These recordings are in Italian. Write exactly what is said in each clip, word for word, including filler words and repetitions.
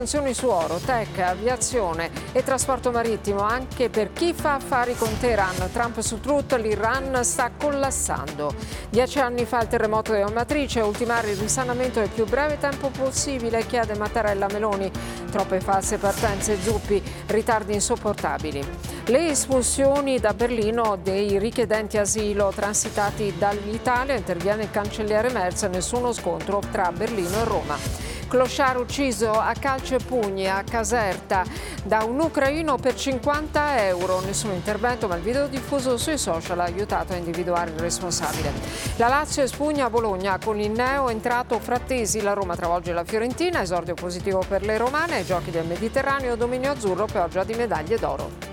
Sanzioni su oro, tech, aviazione e trasporto marittimo anche per chi fa affari con Teheran. Trump su Truth, l'Iran sta collassando. Dieci anni fa il terremoto di Amatrice, ultimare il risanamento nel più breve tempo possibile, chiede Mattarella a Meloni. Troppe false partenze, zuppi, ritardi insopportabili. Le espulsioni da Berlino dei richiedenti asilo transitati dall'Italia, interviene il cancelliere Merz, nessuno scontro tra Berlino e Roma. Clochard ucciso a calci e pugni a Caserta da un ucraino per cinquanta euro. Nessun intervento, ma il video diffuso sui social ha aiutato a individuare il responsabile. La Lazio espugna a Bologna con il neo entrato Frattesi. La Roma travolge la Fiorentina, esordio positivo per le romane. Ai Giochi del Mediterraneo, dominio azzurro, pioggia di medaglie d'oro.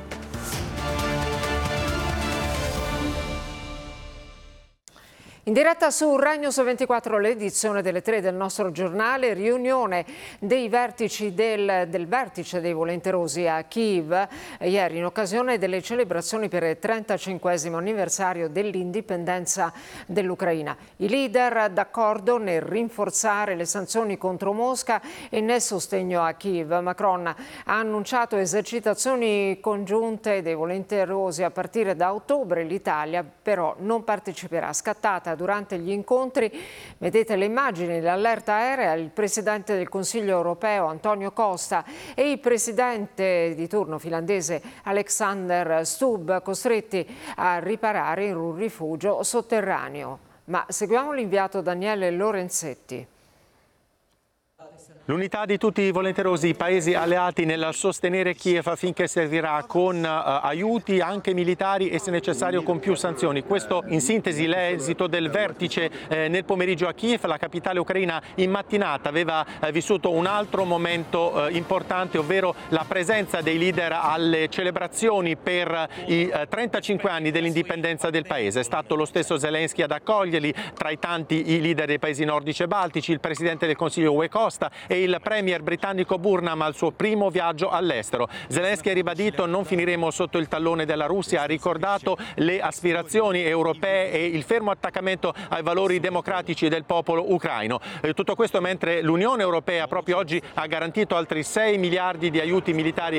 In diretta su Rai ventiquattro, l'edizione delle tre del nostro giornale, riunione dei vertici del, del vertice dei volenterosi a Kiev ieri in occasione delle celebrazioni per il trentacinquesimo anniversario dell'indipendenza dell'Ucraina. I leader d'accordo nel rinforzare le sanzioni contro Mosca e nel sostegno a Kiev. Macron ha annunciato esercitazioni congiunte dei volenterosi a partire da ottobre. L'Italia però non parteciperà. Scattata durante gli incontri, vedete le immagini dell'allerta aerea, il Presidente del Consiglio europeo Antonio Costa e il Presidente di turno finlandese Alexander Stubb, costretti a riparare in un rifugio sotterraneo. Ma seguiamo l'inviato Daniele Lorenzetti. L'unità di tutti i volenterosi paesi alleati nel sostenere Kiev affinché servirà con uh, aiuti anche militari e se necessario con più sanzioni. Questo in sintesi l'esito del vertice eh, nel pomeriggio a Kiev. La capitale ucraina in mattinata aveva eh, vissuto un altro momento eh, importante, ovvero la presenza dei leader alle celebrazioni per i eh, trentacinque anni dell'indipendenza del paese. È stato lo stesso Zelensky ad accoglierli, tra i tanti i leader dei paesi nordici e baltici, il Presidente del Consiglio U E Costa e il premier britannico Burnham al suo primo viaggio all'estero. Zelensky ha ribadito: non finiremo sotto il tallone della Russia, ha ricordato le aspirazioni europee e il fermo attaccamento ai valori democratici del popolo ucraino. Eh, tutto questo mentre l'Unione Europea proprio oggi ha garantito altri sei miliardi di aiuti militari